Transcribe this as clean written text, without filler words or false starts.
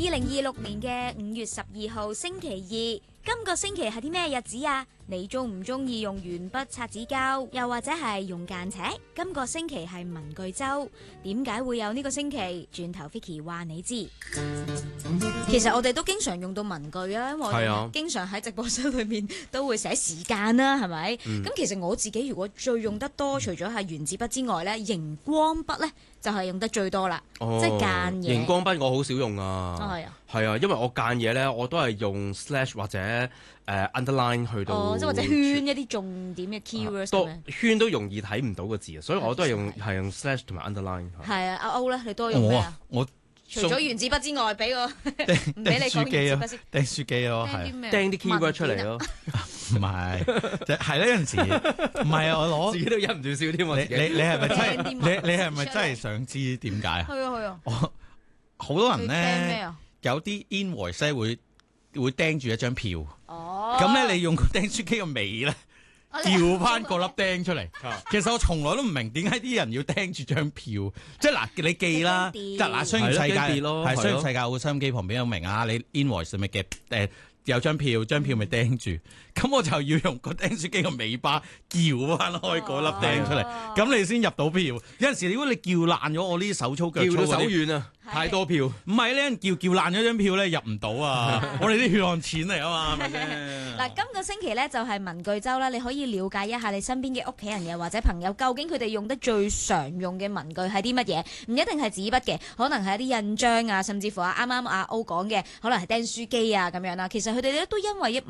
2026年嘅5月12號星期二，今個星期係啲咩日子啊？你中唔中意用鉛筆擦紙膠，又或者係用間尺？今個星期係文具周，點解會有呢個星期？轉頭 Vicky 話你知。其實我哋都經常用到文具啊，因為我哋經常喺直播室裏面都會寫時間啦，係咪？咁其實我自己如果最用得多，除咗係原子筆之外咧，熒光筆咧就係用得最多啦，即係間嘢。 熒光筆我好少用啊，係啊，因為我間嘢咧我都係用 slash 或者underline 去到， 即係或者圈一啲重點嘅 keywords 咁樣。 圈都容易睇唔到個字啊，所以我都係用 slash 同埋 underline。 係啊，阿歐咧，你多用咩啊？ 我除咗原子筆之外，俾個唔俾你講原子筆先。 釘書機咯， 係釘啲 keyword 出嚟咯。 唔係，係呢陣時唔係啊！我攞自己都忍唔住笑添喎。 你係咪真係你係咪真係想知點解啊？ 係啊！ 好多人咧有啲 invoice 會釘住一張票。咁咧你用個釘書機個尾咧，調翻個粒釘出嚟。其實我從來都唔明點解啲人要釘住張票。即係嗱，你記啦，即係嗱，商業世界係商業世界，好收音機旁邊有明啊，你 invoice 咪嘅有張票，張票咪釘住，咁我就要用個釘書機個尾巴撬翻開嗰粒釘出嚟，咁你先入到票。有陣時如果你撬爛咗，我呢啲手粗腳粗， 撬到手軟啊，太多票。 唔係咧，撬爛咗張票咧入唔到啊！我哋啲血汗錢嚟啊嘛，係咪先？ 嗱，今個星期咧就係文具周啦，你可以了解一下你身邊嘅屋企人又或者朋友，究竟佢哋用得最常用嘅文具係啲乜嘢？唔一定係紙筆嘅，可能係一啲印章啊，甚至乎啱啱阿歐講嘅，可能係釘書機啊咁樣啦。其實佢哋咧都因為